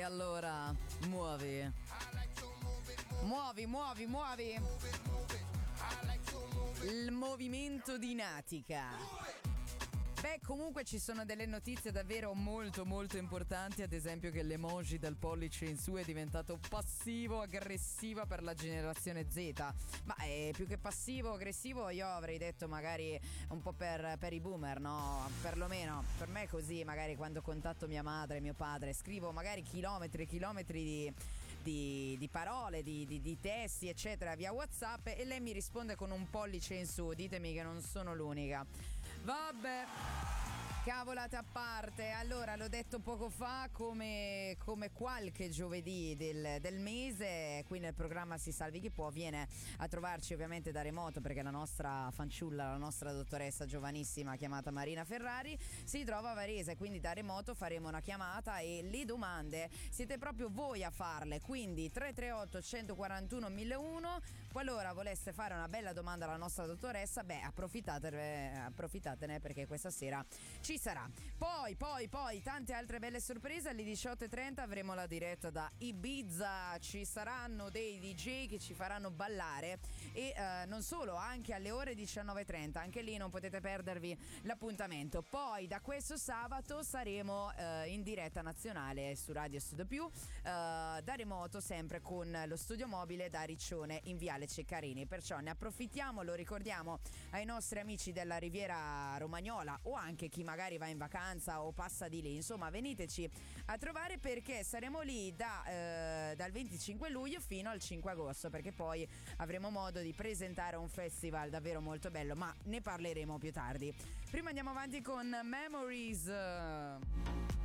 allora, muovi. Muovi. Il movimento di Natica. Beh, comunque ci sono delle notizie davvero molto molto importanti, ad esempio che l'emoji dal pollice in su è diventato passivo-aggressiva per la generazione Z. Ma più che passivo-aggressivo io avrei detto magari un po' per i boomer, no? Perlomeno per me è così, magari quando contatto mia madre e mio padre scrivo magari chilometri e chilometri di parole, di testi eccetera via WhatsApp e lei mi risponde con un pollice in su. Ditemi che non sono l'unica. Vabbè, cavolate a parte. Allora, l'ho detto poco fa, come qualche giovedì del mese qui nel programma Si Salvi Chi Può viene a trovarci ovviamente da remoto, perché la nostra fanciulla, la nostra dottoressa giovanissima chiamata Marina Ferrari si trova a Varese, quindi da remoto faremo una chiamata e le domande siete proprio voi a farle, quindi 338 141 1001. Qualora voleste fare una bella domanda alla nostra dottoressa, beh, approfittatene perché questa sera ci sarà. Poi tante altre belle sorprese. Alle 18:30 avremo la diretta da Ibiza, ci saranno dei DJ che ci faranno ballare e non solo, anche alle ore 19:30, anche lì non potete perdervi l'appuntamento. Poi da questo sabato saremo in diretta nazionale su Radio Studio Più, da remoto, sempre con lo studio mobile da Riccione in Viale Ceccarini, perciò ne approfittiamo, lo ricordiamo ai nostri amici della Riviera Romagnola o anche chi magari va in vacanza o passa di lì, insomma veniteci a trovare perché saremo lì dal 25 luglio fino al 5 agosto, perché poi avremo modo di presentare un festival davvero molto bello, ma ne parleremo più tardi. Prima andiamo avanti con Memories.